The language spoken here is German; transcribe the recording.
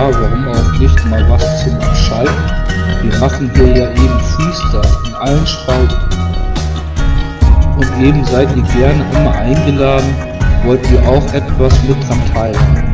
ja, warum auch nicht mal was zum Abschalten? Wir machen hier ja eben Freestyle in allen Spalten. Und eben seid ihr gerne immer eingeladen, wollt ihr auch etwas mit dran teilen.